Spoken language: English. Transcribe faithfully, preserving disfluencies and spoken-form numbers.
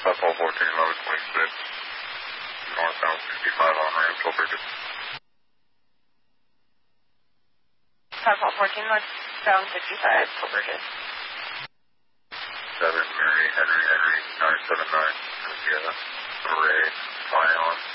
That's all fourteen, eleven twenty-six. Northbound sixty-five on ramp, Toll Bridges. That's all fourteen, northbound sixty-five, Toll Bridges. seven, Mary, Henry, Henry, nine seven nine, Sierra, Array, Fly on.